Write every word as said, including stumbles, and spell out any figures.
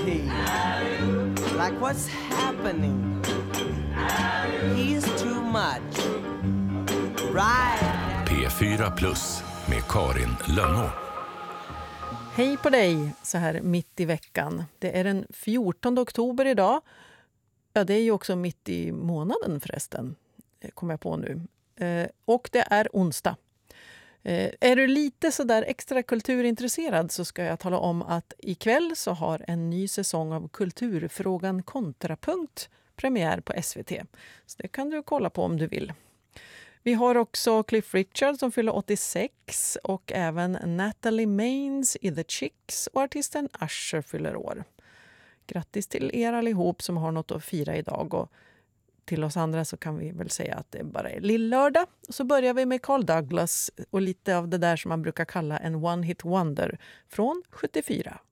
key. Like what's happening? He's too much. Right. P fyra plus med Karin Lönnå. Hej på dig, så här mitt i veckan. Det är den fjortonde oktober idag. Ja, det är ju också mitt i månaden förresten, kommer jag på nu. Eh, och det är onsdag. Eh, är du lite så där extra kulturintresserad så ska jag tala om att ikväll så har en ny säsong av Kulturfrågan Kontrapunkt premiär på S V T. Så det kan du kolla på om du vill. Vi har också Cliff Richard som fyller åttiosex och även Natalie Maines i The Chicks och artisten Usher fyller år. Grattis till er allihop som har något att fira idag, och till oss andra så kan vi väl säga att det bara är lillördag. Så börjar vi med Carl Douglas och lite av det där som man brukar kalla en one-hit wonder från sjuttiofyra.